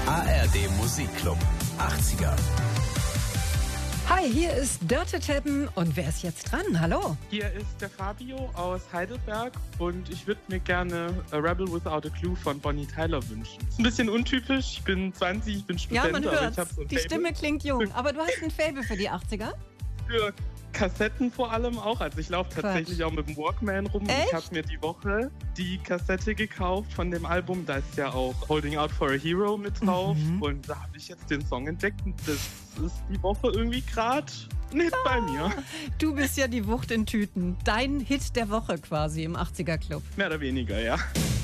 ARD Musikclub 80er. Hi, hier ist Dörte Teppen und wer ist jetzt dran? Hallo. Hier ist der Fabio aus Heidelberg und ich würde mir gerne A Rebel Without a Clue von Bonnie Tyler wünschen. Ist ein bisschen untypisch, ich bin 20, ich bin Student, Ja, man aber hört, ich habe so ein die Faible Stimme klingt jung, aber du hast ein Faible für die 80er? für Kassetten vor allem auch. Also ich laufe tatsächlich auch mit dem Walkman rum. Echt? Ich habe mir die Woche die Kassette gekauft von dem Album. Da ist ja auch Holding Out for a Hero mit drauf. Und da habe ich jetzt den Song entdeckt und das ist die Woche irgendwie gerade nicht bei mir. Du bist ja die Wucht in Tüten. Dein Hit der Woche quasi im 80er Club. Mehr oder weniger, ja.